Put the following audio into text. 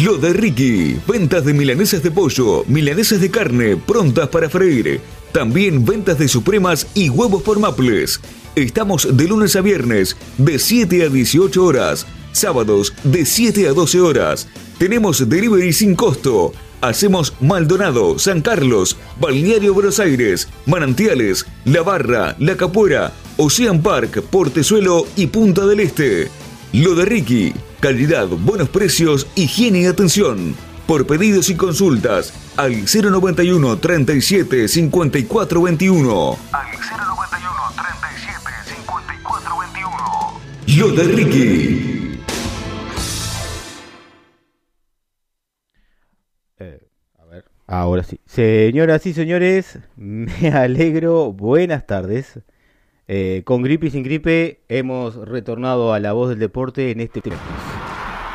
Lo de Ricky, ventas de milanesas de pollo, milanesas de carne, prontas para freír. También ventas de supremas y huevos por Maples. Estamos de lunes a viernes, de 7 a 18 horas. Sábados, de 7 a 12 horas. Tenemos delivery sin costo. Hacemos Maldonado, San Carlos, Balneario Buenos Aires, Manantiales, La Barra, La Capuera, Ocean Park, Portezuelo y Punta del Este. Lo de Ricky, calidad, buenos precios, higiene y atención. Por pedidos y consultas, al 091 37 54 21. Al 091 37 54 21. Lo de Ricky. Ahora sí. Señoras y señores, me alegro. Buenas tardes. Con gripe y sin gripe hemos retornado a La Voz del Deporte en este tiempo.